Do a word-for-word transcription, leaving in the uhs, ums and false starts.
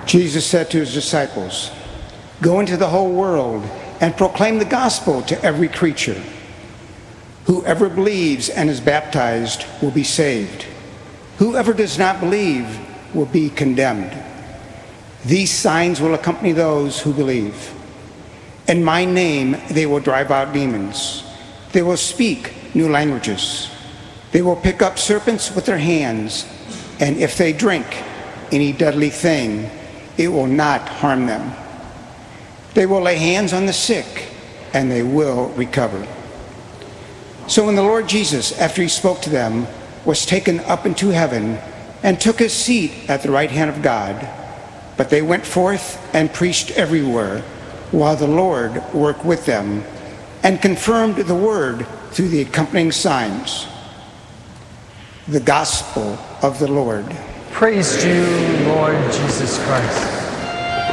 Jesus said to his disciples, "Go into the whole world and proclaim the gospel to every creature. Whoever believes and is baptized will be saved. Whoever does not believe will be condemned. These signs will accompany those who believe. In my name they will drive out demons. They will speak new languages. They will pick up serpents with their hands, and if they drink any deadly thing, it will not harm them. They will lay hands on the sick, and they will recover." So when the Lord Jesus, after he spoke to them, was taken up into heaven and took his seat at the right hand of God, but they went forth and preached everywhere, while the Lord worked with them and confirmed the word through the accompanying signs. The Gospel of the Lord. Praise to you, Lord Jesus Christ.